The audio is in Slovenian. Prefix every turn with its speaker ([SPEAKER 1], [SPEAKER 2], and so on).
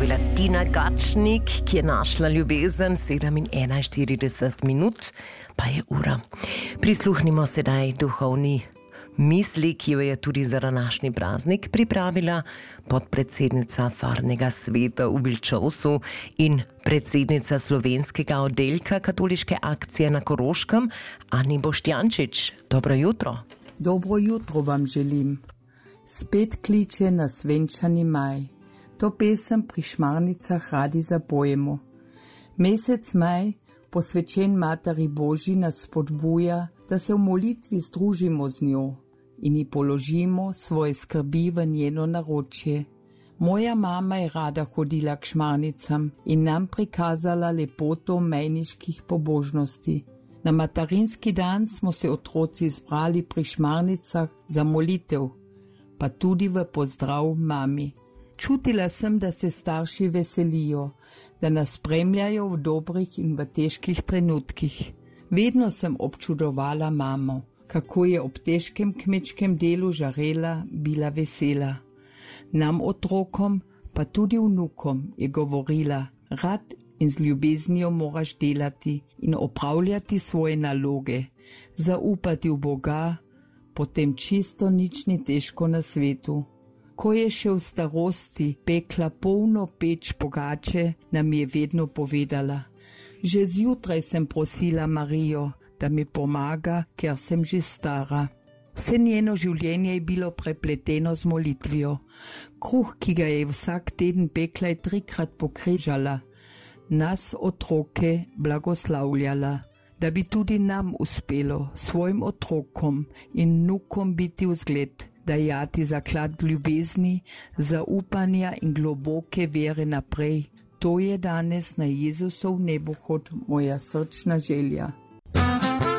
[SPEAKER 1] bila Tina Gačnik, ki je našla ljubezen. 7:41 minut, pa je ura. Prisluhnimo sedaj duhovni misli, ki jo je tudi za današnji praznik pripravila podpredsednica Farnega sveta v Vilčovsu in predsednica slovenskega oddelka katoliške akcije na Koroškem, Ani Boštjančič. Dobro jutro.
[SPEAKER 2] Dobro jutro vam želim. Spet kliče na svenčani maj. To pesem pri Šmarnicah radi zapojemo. Mesec maj, posvečen Materi Božji, nas spodbuja, da se v molitvi združimo z njo in ji položimo svoje skrbi v njeno naročje. Moja mama je rada hodila k Šmarnicam in nam prikazala lepoto mejniških pobožnosti. Na materinski dan smo se otroci zbrali pri Šmarnicah za molitev, pa tudi v pozdrav mami. Čutila sem, da se starši veselijo, da nas spremljajo v dobrih in v težkih trenutkih. Vedno sem občudovala mamo, kako je ob težkem kmečkem delu žarela, bila vesela. Nam otrokom, pa tudi vnukom, je govorila: rad in z ljubeznijo moraš delati in opravljati svoje naloge, zaupati v Boga, potem čisto nič ni težko na svetu. Ko je še v starosti pekla polno peč pogače, nam je vedno povedala: že zjutraj sem prosila Marijo, da mi pomaga, ker sem že stara. Vse njeno življenje je bilo prepleteno z molitvijo. Kruh, ki ga je vsak teden pekla, je 3-krat pokrižala. Nas otroke blagoslavljala, da bi tudi nam uspelo, svojim otrokom in vnukom biti vzgled, dajati zaklad ljubezni, zaupanja in globoke vere naprej. To je danes na Jezusov nebohod moja srčna želja.